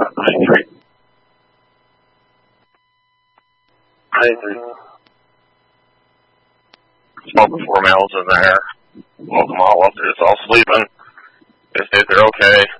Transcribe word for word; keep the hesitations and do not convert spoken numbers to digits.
ninety-three. ninety-three. Smoking four males in there. Woke them all up. They're just all sleeping. They say they're okay.